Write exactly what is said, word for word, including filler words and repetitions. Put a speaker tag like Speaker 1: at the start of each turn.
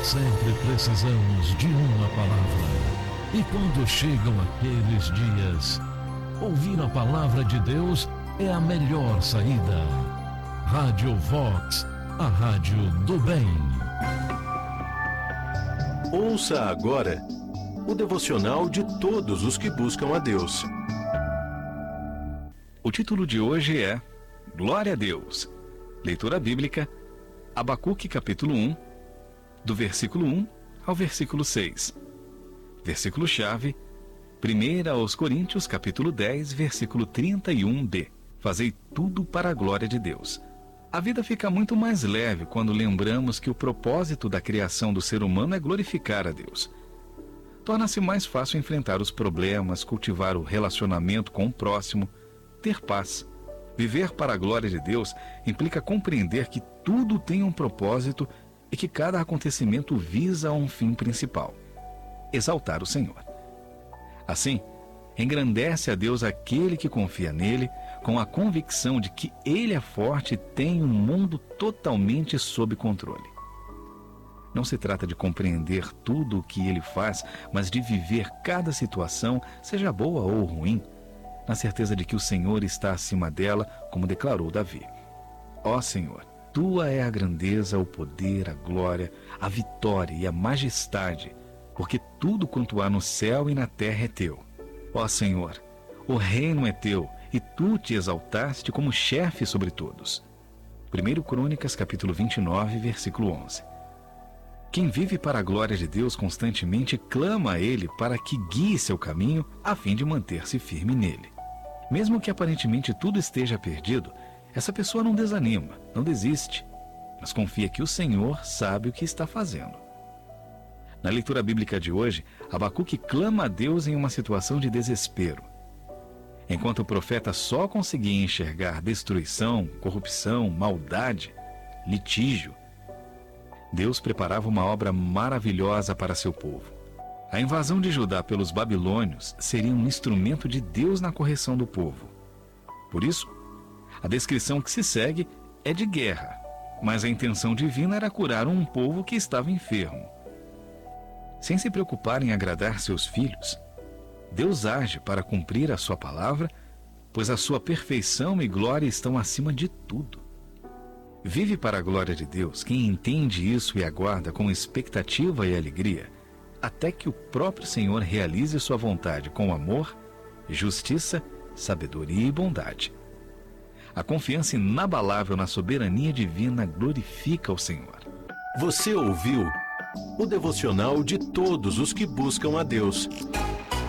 Speaker 1: Sempre precisamos de uma palavra. E quando chegam aqueles dias, ouvir a palavra de Deus é a melhor saída. Rádio Vox, a rádio do bem.
Speaker 2: Ouça agora o devocional de todos os que buscam a Deus.
Speaker 3: O título de hoje é Glória a Deus. Leitura bíblica, Abacuque capítulo um, do versículo um ao versículo seis. Versículo-chave, primeira aos Coríntios capítulo dez, versículo trinta e um b. Fazei tudo para a glória de Deus. A vida fica muito mais leve quando lembramos que o propósito da criação do ser humano é glorificar a Deus. Torna-se mais fácil enfrentar os problemas, cultivar o relacionamento com o próximo, ter paz. Viver para a glória de Deus implica compreender que tudo tem um propósito e que cada acontecimento visa um fim principal: exaltar o Senhor. Assim, engrandece a Deus aquele que confia nele, com a convicção de que ele é forte e tem um mundo totalmente sob controle. Não se trata de compreender tudo o que ele faz, mas de viver cada situação, seja boa ou ruim, na certeza de que o Senhor está acima dela, como declarou Davi. Ó Senhor, tua é a grandeza, o poder, a glória, a vitória e a majestade, porque tudo quanto há no céu e na terra é teu. Ó Senhor, o reino é teu, e tu te exaltaste como chefe sobre todos. primeira Crônicas, capítulo vinte e nove, versículo onze. Quem vive para a glória de Deus constantemente clama a Ele para que guie seu caminho a fim de manter-se firme nele. Mesmo que aparentemente tudo esteja perdido, essa pessoa não desanima, não desiste, mas confia que o Senhor sabe o que está fazendo. Na leitura bíblica de hoje, Abacuque clama a Deus em uma situação de desespero. Enquanto o profeta só conseguia enxergar destruição, corrupção, maldade, litígio, Deus preparava uma obra maravilhosa para seu povo. A invasão de Judá pelos babilônios seria um instrumento de Deus na correção do povo. Por isso, a descrição que se segue é de guerra, mas a intenção divina era curar um povo que estava enfermo. Sem se preocupar em agradar seus filhos, Deus age para cumprir a sua palavra, pois a sua perfeição e glória estão acima de tudo. Vive para a glória de Deus quem entende isso e aguarda com expectativa e alegria, até que o próprio Senhor realize sua vontade com amor, justiça, sabedoria e bondade. A confiança inabalável na soberania divina glorifica o Senhor.
Speaker 2: Você ouviu o devocional de todos os que buscam a Deus.